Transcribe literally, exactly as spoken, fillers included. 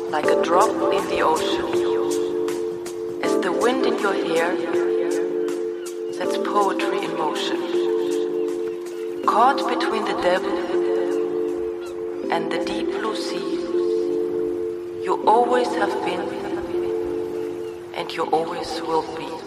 like a drop in the ocean. As the wind in your hair sets poetry in motion. Caught between the devil and the deep blue sea, you always have been and you always will be.